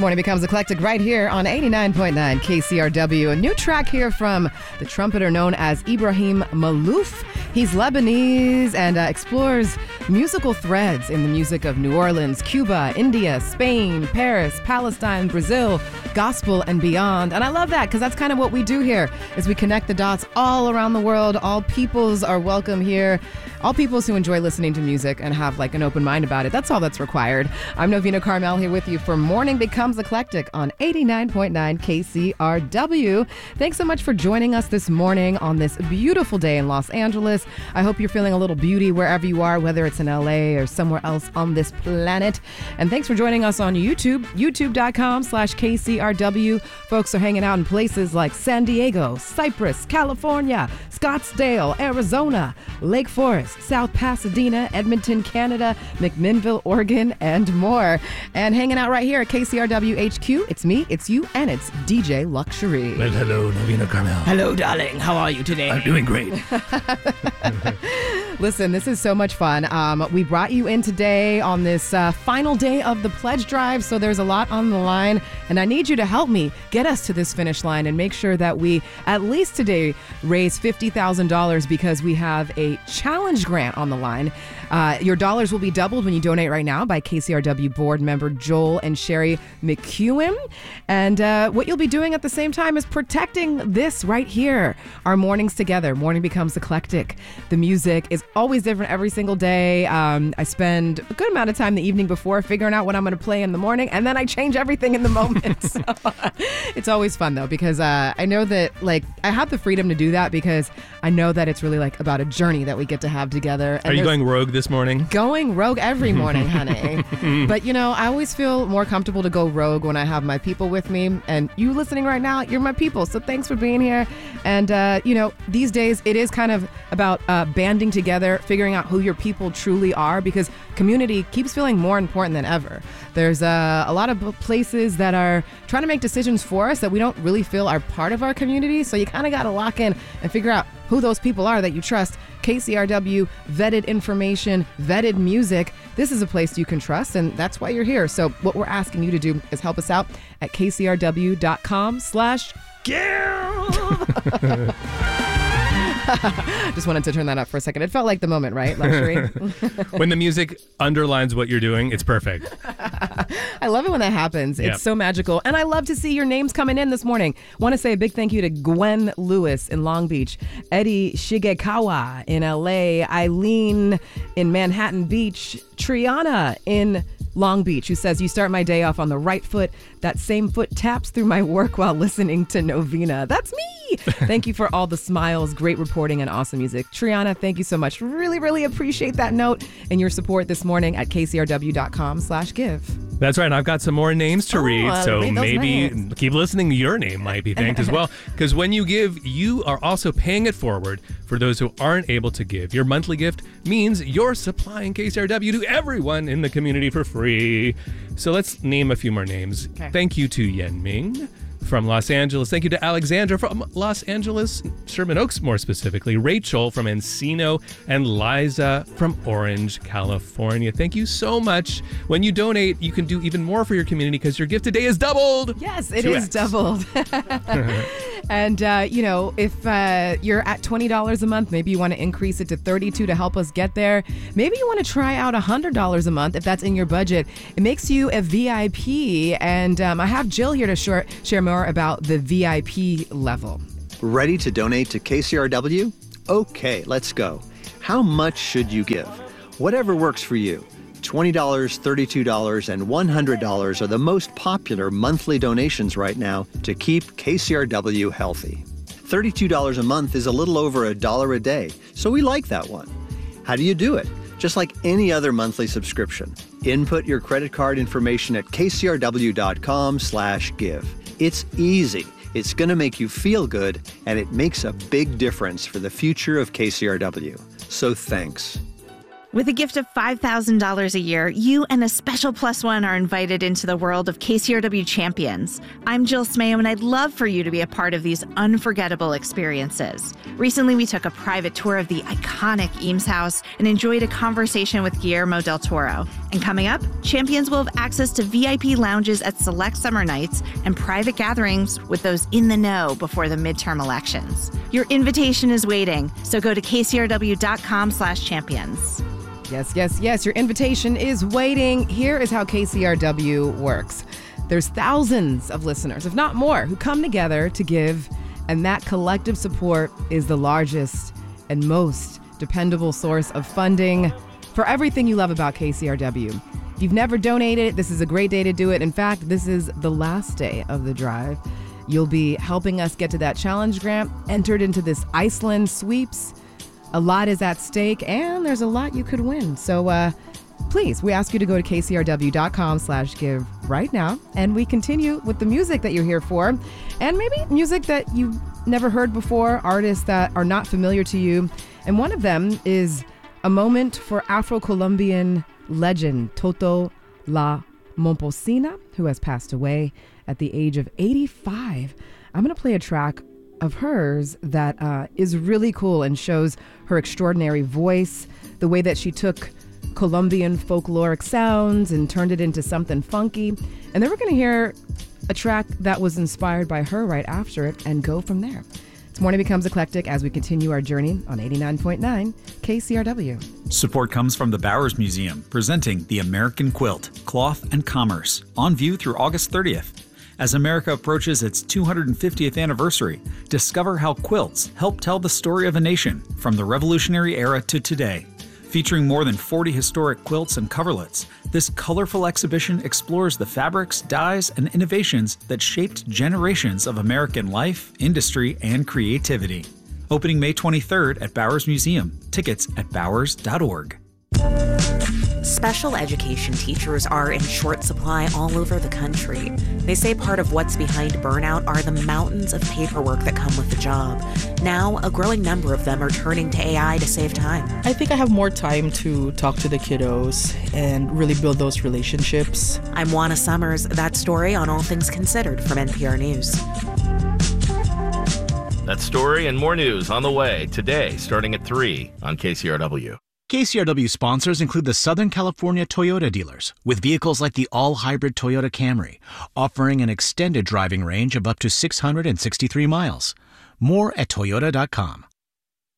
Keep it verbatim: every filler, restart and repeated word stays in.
Morning Becomes Eclectic right here on eighty-nine point nine K C R W. A new track here from the trumpeter known as Ibrahim Malouf. He's Lebanese and uh, explores musical threads in the music of New Orleans, Cuba, India, Spain, Paris, Palestine, Brazil, gospel, and beyond. And I love that because that's kind of what we do here is we connect the dots all around the world. All peoples are welcome here. All peoples who enjoy listening to music and have like an open mind about it. That's all that's required. I'm Novena Carmel here with you for Morning Becomes Eclectic on eighty-nine point nine K C R W. Thanks so much for joining us this morning on this beautiful day in Los Angeles. I hope you're feeling a little beauty wherever you are, whether it's in L A or somewhere else on this planet. And thanks for joining us on YouTube, youtube.com slash KCRW. Folks are hanging out in places like San Diego, Cypress, California, Scottsdale, Arizona, Lake Forest, South Pasadena, Edmonton, Canada, McMinnville, Oregon, and more. And hanging out right here at K C R W H Q, it's me, it's you, and it's D J Luxury. Well, hello, Novena Carmel. Hello, darling. How are you today? I'm doing great. Listen, this is so much fun. Um, we brought you in today on this uh, final day of the pledge drive, so there's a lot on the line, and I need you to help me get us to this finish line and make sure that we, at least today, raise fifty thousand dollars because we have a challenge grant on the line. Uh, your dollars will be doubled when you donate right now by K C R W board member Joel and Sherry McEwen. And uh, what you'll be doing at the same time is protecting this right here. Our mornings together. Morning Becomes Eclectic. The music is always different every single day. Um, I spend a good amount of time the evening before figuring out what I'm going to play in the morning, and then I change everything in the moment. So, it's always fun though, because uh, I know that like I have the freedom to do that because I know that it's really like about a journey that we get to have together. And are you going rogue this morning? Going rogue every morning, honey. But you know, I always feel more comfortable to go rogue when I have my people with me. And you listening right now, you're my people. So thanks for being here. And uh, you know, these days it is kind of about uh, banding together, figuring out who your people truly are, because community keeps feeling more important than ever. There's uh, a lot of places that are trying to make decisions for us that we don't really feel are part of our community. So you kind of got to lock in and figure out who those people are that you trust. K C R W, vetted information, vetted music. This is a place you can trust, and that's why you're here. So what we're asking you to do is help us out at kcrw.com slash give. Just wanted to turn that up for a second. It felt like the moment, right, Luxury? When the music underlines what you're doing, it's perfect. I love it when that happens. It's Yep. so magical. And I love to see your names coming in this morning. Want to say a big thank you to Gwen Lewis in Long Beach, Eddie Shigekawa in L A, Eileen in Manhattan Beach, Triana in Long Beach, who says, you start my day off on the right foot. That same foot taps through my work while listening to Novena. That's me. Thank you for all the smiles, great reporting, and awesome music. Triana, thank you so much. Really, really appreciate that note and your support this morning at kcrw.com slash give. That's right. And I've got some more names to Oh, read, uh, so read those maybe names. keep listening. Your name might be thanked as well. Because when you give, you are also paying it forward for those who aren't able to give. Your monthly gift means you're supplying K C R W to everyone in the community for free. So let's name a few more names. Okay. Thank you to Yen Ming from Los Angeles. Thank you to Alexandra from Los Angeles, Sherman Oaks more specifically, Rachel from Encino, and Liza from Orange, California. Thank you so much. When you donate, you can do even more for your community because your gift today is doubled. Yes, it two is X. doubled. And, uh, you know, if uh, you're at twenty dollars a month, maybe you want to increase it to thirty-two dollars to help us get there. Maybe you want to try out one hundred dollars a month if that's in your budget. It makes you a V I P. And um, I have Jill here to share, share more about the V I P level. Ready to donate to K C R W? Okay, let's go. How much should you give? Whatever works for you. twenty dollars, thirty-two dollars, and one hundred dollars are the most popular monthly donations right now to keep K C R W healthy. thirty-two dollars a month is a little over a dollar a day, so we like that one. How do you do it? Just like any other monthly subscription. Input your credit card information at kcrw.com slash give. It's easy. It's going to make you feel good, and it makes a big difference for the future of K C R W. So thanks. With a gift of five thousand dollars a year, you and a special plus one are invited into the world of K C R W champions. I'm Jill Smayo, and I'd love for you to be a part of these unforgettable experiences. Recently, we took a private tour of the iconic Eames House and enjoyed a conversation with Guillermo del Toro. And coming up, champions will have access to V I P lounges at select summer nights and private gatherings with those in the know before the midterm elections. Your invitation is waiting, so go to kcrw.com slash champions. Yes, yes, yes, your invitation is waiting. Here is how K C R W works. There's thousands of listeners, if not more, who come together to give, and that collective support is the largest and most dependable source of funding for everything you love about K C R W. If you've never donated, this is a great day to do it. In fact, this is the last day of the drive. You'll be helping us get to that challenge grant, entered into this Iceland sweeps. A lot is at stake, and there's a lot you could win. So uh, please, we ask you to go to kcrw.com slash give right now, and we continue with the music that you're here for, and maybe music that you've never heard before, artists that are not familiar to you. And one of them is a moment for Afro-Colombian legend Toto La Momposina, who has passed away at the age of eighty-five. I'm going to play a track of hers that uh, is really cool and shows her extraordinary voice, the way that she took Colombian folkloric sounds and turned it into something funky. And then we're going to hear a track that was inspired by her right after it and go from there. It's Morning Becomes Eclectic as we continue our journey on eighty-nine point nine K C R W. Support comes from the Bowers Museum, presenting The American Quilt, Cloth and Commerce, on view through August thirtieth. As America approaches its two hundred fiftieth anniversary, discover how quilts help tell the story of a nation from the Revolutionary era to today. Featuring more than forty historic quilts and coverlets, this colorful exhibition explores the fabrics, dyes, and innovations that shaped generations of American life, industry, and creativity. Opening May twenty-third at Bowers Museum. Tickets at bowers dot org. Special education teachers are in short supply all over the country. They say part of what's behind burnout are the mountains of paperwork that come with the job. Now, a growing number of them are turning to A I to save time. I think I have more time to talk to the kiddos and really build those relationships. I'm Juana Summers. That story on All Things Considered from N P R News. That story and more news on the way today, starting at three on K C R W. K C R W sponsors include the Southern California Toyota dealers, with vehicles like the all-hybrid Toyota Camry, offering an extended driving range of up to six hundred sixty-three miles. More at toyota dot com.